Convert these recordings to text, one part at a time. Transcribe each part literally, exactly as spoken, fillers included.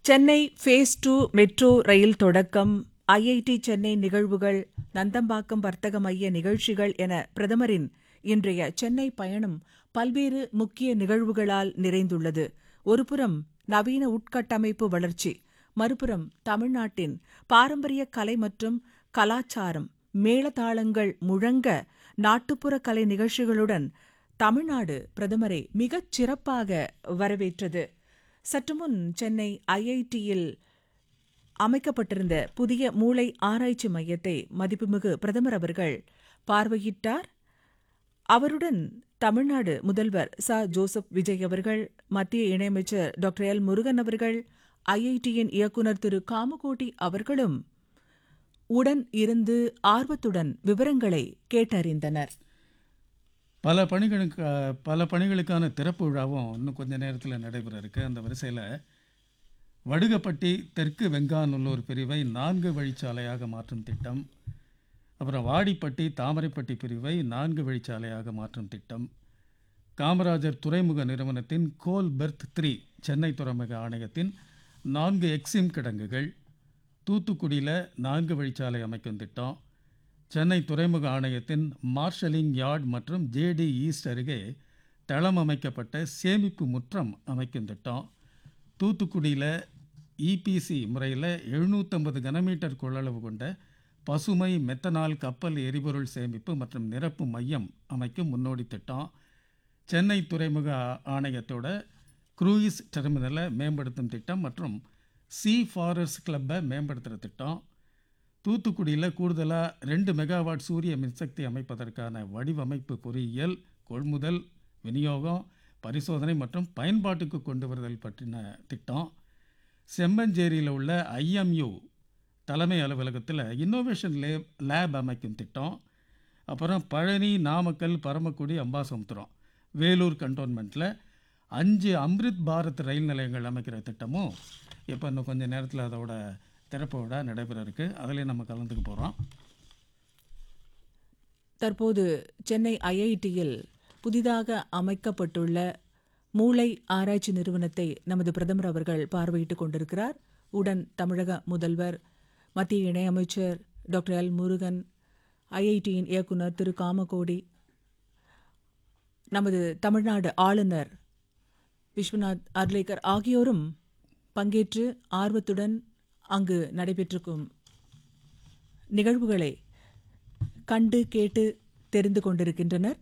Chennai face two metro rail தொடக்கம், IIT Chennai நிகழ்வுகள், நந்தம்பாக்கம் வர்த்தக மைய நிகழ்ச்சிகள் என பிரதமரின் இன்றைய சென்னை பயணம் பல்வேறு முக்கிய நிகழ்வுகளால் நிறைந்துள்ளது. ஒருபுறம் நவீன உட்கட்டமைப்பு வளர்ச்சி, மறுபுறம் தமிழ்நாட்டின் பாரம்பரிய கலை மற்றும் கலாச்சாரம், மேளதாளங்கள் முழங்க நாட்டுப்புற கலை நிகழ்ச்சிகளுடன் தமிழ்நாடு பிரதமரை மிகச் சிறப்பாக வரவேற்றது. சற்றுமுன் சென்னை ஐஐடியில் அமைக்கப்பட்டிருந்த புதிய மூளை ஆராய்ச்சி மையத்தை மதிப்புமிகு பிரதமர் அவர்கள் பார்வையிட்டார். அவருடன் தமிழ்நாடு முதல்வர் ச ஜோசப் விஜய் அவர்கள், மத்திய இணையமைச்சர் டாக்டர் எல் முருகன் அவர்கள், ஐஐடியின் இயக்குநர் திரு காமகோட்டி அவர்களும் உடன் இருந்து ஆர்வத்துடன் விவரங்களை கேட்டறிந்தனர். பல பணிகளுக்கு பல பணிகளுக்கான திறப்பு விழாவும் இன்னும் கொஞ்ச நேரத்தில் நடைபெற இருக்கு. அந்த வரிசையில் வடுகப்பட்டி தெற்கு வெங்காநல்லூர் பிரிவை நான்கு வழிச்சாலையாக மாற்றும் திட்டம், அப்புறம் வாடிப்பட்டி தாமரைப்பட்டி பிரிவை நான்கு வழிச்சாலையாக மாற்றும் திட்டம், காமராஜர் துறைமுக நிறுவனத்தின் கோல் பெர்த் த்ரீ சென்னை துறைமுக ஆணையத்தின் நான்கு எக்ஸிம் கிடங்குகள், தூத்துக்குடியில் நான்கு வழிச்சாலை அமைக்கும் திட்டம், சென்னை துறைமுக ஆணையத்தின் மார்ஷலிங் யார்ட் மற்றும் ஜேடி ஈஸ்ட் அருகே தளம் அமைக்கப்பட்ட சேமிப்பு முற்றம் அமைக்கும் திட்டம், தூத்துக்குடியில் இபிசி முறையில் எழுநூற்றம்பது கனமீட்டர் கொள்ளளவு கொண்ட பசுமை மெத்தனால் கப்பல் எரிபொருள் சேமிப்பு மற்றும் நிரப்பு மையம் அமைக்கும் முன்னோடி திட்டம், சென்னை துறைமுக ஆணையத்தோட குரூயிஸ் டெர்மினலை மேம்படுத்தும் திட்டம் மற்றும் சி ஃபாரர்ஸ் கிளப்பை மேம்படுத்துகிற திட்டம், தூத்துக்குடியில் கூடுதலாக ரெண்டு மெகாவாட் சூரிய மின்சக்தி அமைப்பதற்கான வடிவமைப்பு பொறியியல், கொள்முதல், விநியோகம், பரிசோதனை மற்றும் பயன்பாட்டுக்கு கொண்டு வருதல் பற்றின திட்டம், செம்மஞ்சேரியில் உள்ள ஐஎம்யூ தலைமை அலுவலகத்தில் இன்னோவேஷன் லேப் லேப் அமைக்கும் திட்டம், அப்புறம் பழனி, நாமக்கல், பரமக்குடி, அம்பாசமுத்திரம், வேலூர் கண்டோன்மெண்ட்டில் அஞ்சு அம்ரித் பாரத் ரயில் நிலையங்கள் அமைக்கிற திட்டமும் இப்போ இன்னும் கொஞ்சம் நேரத்தில் அதோட திறப்பு விழா நடைபெற இருக்கு. அதிலே நம்ம கலந்துக்க போகிறோம். தற்போது சென்னை ஐஐடியில் புதிதாக அமைக்கப்பட்டுள்ள மூளை ஆராய்ச்சி நிறுவனத்தை நமது பிரதமர் அவர்கள் பார்வையிட்டுக் கொண்டிருக்கிறார். உடன் தமிழக முதல்வர், மத்திய இணையமைச்சர் டாக்டர் எல் முருகன், ஐஐடியின் இயக்குநர் திரு காமகோடி, நமது தமிழ்நாடு ஆளுநர் விஸ்வநாத் அர்லேக்கர் ஆகியோரும் பங்கேற்று ஆர்வத்துடன் அங்கு நடைபெற்றிருக்கும் நிகழ்வுகளை கண்டு கேட்டு தெரிந்து கொண்டிருக்கின்றனர்.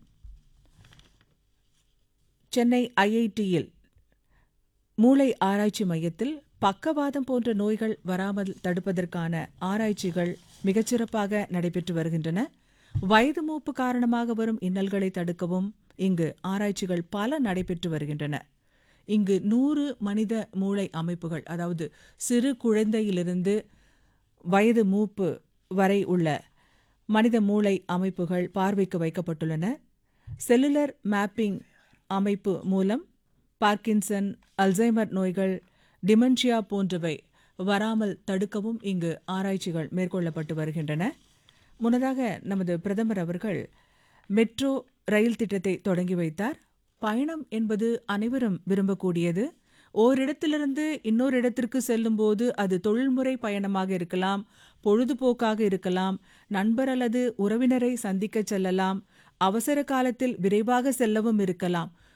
சென்னை ஐஐடியில் மூளை ஆராய்ச்சி மையத்தில் பக்கவாதம் போன்ற நோய்கள் வராமல் தடுப்பதற்கான ஆராய்ச்சிகள் மிகச்சிறப்பாக நடைபெற்று வருகின்றன. வயது மூப்பு காரணமாக வரும் இன்னல்களை தடுக்கவும் இங்கு ஆராய்ச்சிகள் பல நடைபெற்று வருகின்றன. இங்கு நூறு மனித மூளை அமைப்புகள், அதாவது சிறு குழந்தையிலிருந்து வயது மூப்பு வரை உள்ள மனித மூளை அமைப்புகள் பார்வைக்கு வைக்கப்பட்டுள்ளன. செல்லுலர் மேப்பிங் அமைப்பு மூலம் பார்க்கின்சன், அல்சைமர் நோய்கள், டிமென்ஷியா போன்றவை வராமல் தடுக்கவும் இங்கு ஆராய்ச்சிகள் மேற்கொள்ளப்பட்டு வருகின்றன. முன்னதாக நமது பிரதமர் அவர்கள் மெட்ரோ ரயில் திட்டத்தை தொடங்கி வைத்தார். பயணம் என்பது அனைவரும் விரும்பக்கூடியது. ஓரிடத்திலிருந்து இன்னொரு இடத்திற்கு செல்லும்போது அது தொழில்முறை பயணமாக இருக்கலாம், பொழுதுபோக்காக இருக்கலாம், நண்பர் அல்லது உறவினரை சந்திக்க செல்லலாம், அவசர காலத்தில் விரைவாக செல்லவும் இருக்கலாம்.